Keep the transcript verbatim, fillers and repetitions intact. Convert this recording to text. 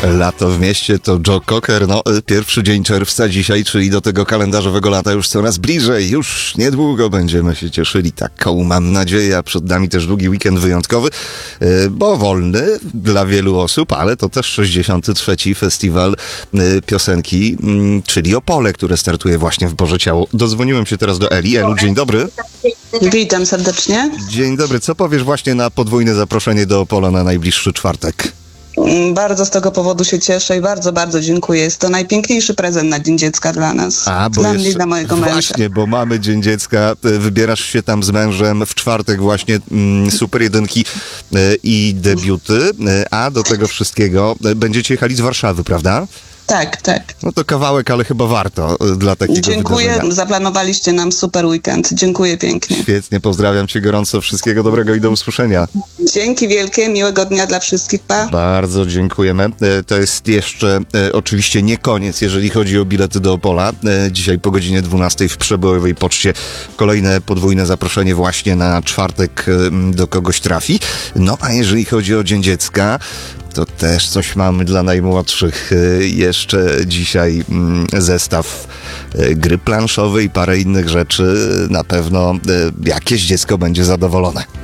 Lato w mieście to Joe Cocker. No, pierwszy dzień czerwca dzisiaj, czyli do tego kalendarzowego lata już coraz bliżej. Już niedługo będziemy się cieszyli, taką mam nadzieję, a przed nami też długi weekend wyjątkowy, bo wolny dla wielu osób, ale to też sześćdziesiąty trzeci Festiwal Piosenki, czyli Opole, które startuje właśnie w Boże Ciało. Dozwoniłem się teraz do Eli. Elu, dzień dobry. Witam serdecznie. Dzień dobry. Co powiesz właśnie na podwójne zaproszenie do Opola na najbliższy czwartek? Bardzo z tego powodu się cieszę i bardzo, bardzo dziękuję. Jest to najpiękniejszy prezent na Dzień Dziecka dla nas. A, bo dla jeszcze, mnie i dla mojego męża. Właśnie, bo mamy Dzień Dziecka. Wybierasz się tam z mężem w czwartek właśnie mm, super jedynki y, i debiuty, y, a do tego wszystkiego y, będziecie jechali z Warszawy, prawda? Tak, tak. No to kawałek, ale chyba warto y, dla takiego Dziękuję, wydarzenia. zaplanowaliście nam super weekend. Dziękuję pięknie. Świetnie, pozdrawiam cię gorąco, wszystkiego dobrego i do usłyszenia. Dzięki wielkie, miłego dnia dla wszystkich, pa. Bardzo dziękujemy. E, To jest jeszcze e, oczywiście nie koniec, jeżeli chodzi o bilety do Opola. E, Dzisiaj po godzinie dwunastej w Przebojowej Poczcie kolejne podwójne zaproszenie właśnie na czwartek e, do kogoś trafi. No a jeżeli chodzi o Dzień Dziecka, to też coś mamy dla najmłodszych. E, Jeszcze dzisiaj mm, zestaw e, gry planszowej i parę innych rzeczy. Na pewno e, jakieś dziecko będzie zadowolone.